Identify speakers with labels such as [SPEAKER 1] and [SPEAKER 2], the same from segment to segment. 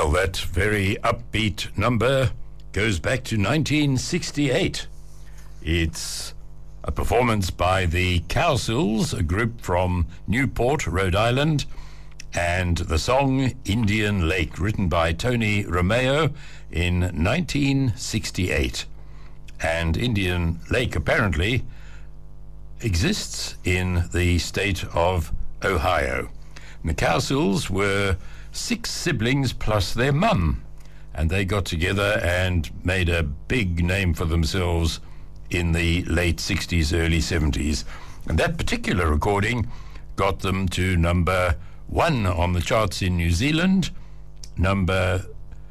[SPEAKER 1] Well, that very upbeat number goes back to 1968. It's a performance by the Cowsills, a group from Newport, Rhode Island, and the song Indian Lake, written by Tony Romeo in 1968. And Indian Lake apparently exists in the state of Ohio. And the Cowsills were 6 siblings plus their mum, and they got together and made a big name for themselves in the late 60s, early 70s. And that particular recording got them to number 1 on the charts in New Zealand, number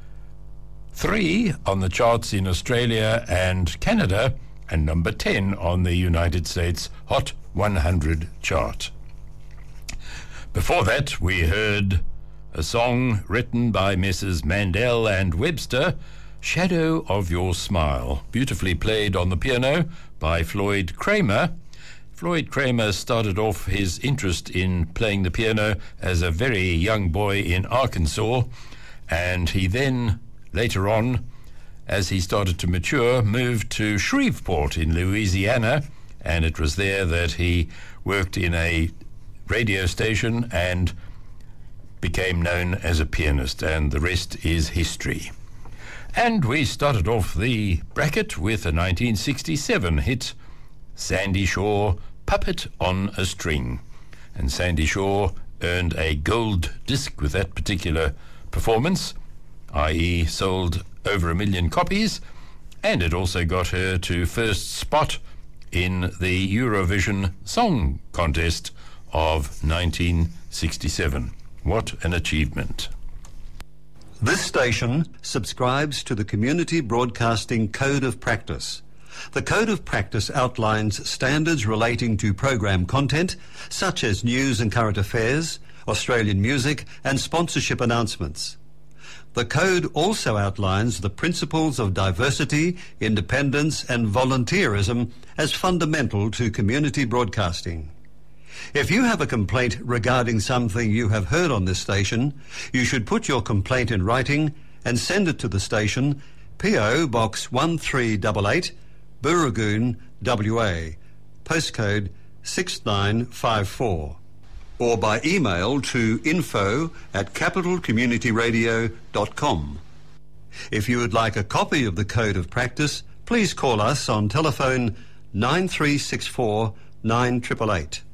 [SPEAKER 1] 3 on the charts in Australia and Canada, and number 10 on the United States Hot 100 chart. Before that, we heard a song written by Messrs. Mandel and Webster, Shadow of Your Smile, beautifully played on the piano by Floyd Kramer. Floyd Kramer started off his interest in playing the piano as a very young boy in Arkansas, and he then, later on, as he started to mature, moved to Shreveport in Louisiana, and it was there that he worked in a radio station and became known as a pianist, and the rest is history. And we started off the bracket with a 1967 hit, Sandy Shaw, Puppet on a String. And Sandy Shaw earned a gold disc with that particular performance, i.e. sold over 1 million copies, and it also got her to first spot in the Eurovision Song Contest of 1967. What an achievement.
[SPEAKER 2] This station subscribes to the Community Broadcasting Code of Practice. The Code of Practice outlines standards relating to program content, such as news and current affairs, Australian music, and sponsorship announcements. The Code also outlines the principles of diversity, independence, and volunteerism as fundamental to community broadcasting. If you have a complaint regarding something you have heard on this station, you should put your complaint in writing and send it to the station, P.O. Box 1388, Booragoon, WA, postcode 6954, or by email to info@capitalcommunityradio.com. If you would like a copy of the Code of Practice, please call us on telephone 9364 9888.